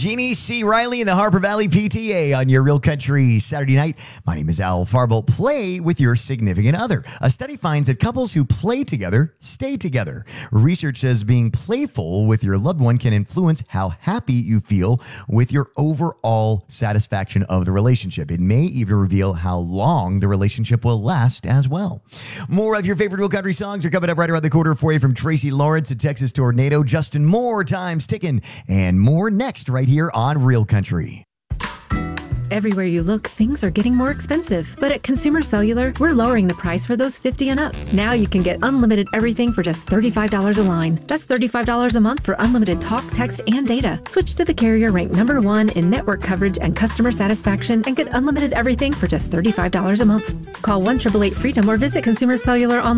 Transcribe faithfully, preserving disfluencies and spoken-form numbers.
Jeannie C. Riley and the Harper Valley P T A on your Real Country Saturday night. My name is Al Farble. Play with your significant other. A study finds that couples who play together stay together. Research says being playful with your loved one can influence how happy you feel with your overall satisfaction of the relationship. It may even reveal how long the relationship will last as well. More of your favorite Real Country songs are coming up right around the corner for you from Tracy Lawrence and Texas Tornado, Justin Moore, Time's Ticking, and more next right here on Real Country. Everywhere you look, things are getting more expensive. But at Consumer Cellular, we're lowering the price for those fifty and up. Now you can get unlimited everything for just thirty-five dollars a line. That's thirty-five dollars a month for unlimited talk, text, and data. Switch to the carrier ranked number one in network coverage and customer satisfaction and get unlimited everything for just thirty-five dollars a month. Call one eight eight eight freedom or visit Consumer Cellular online.